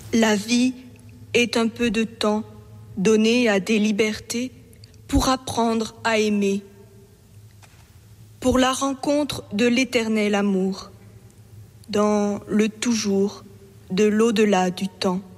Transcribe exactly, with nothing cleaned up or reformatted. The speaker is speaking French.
La vie est un peu de temps donné à des libertés pour apprendre à aimer, pour la rencontre de l'éternel amour, dans le toujours de l'au-delà du temps.